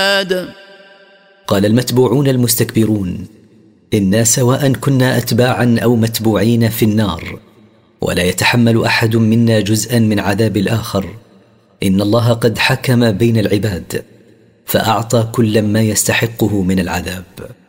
قال المتبوعون المستكبرون: إنا سواء كنا أتباعا أو متبوعين في النار، ولا يتحمل أحد منا جزءا من عذاب الآخر. إن الله قد حكم بين العباد، فأعطى كل ما يستحقه من العذاب.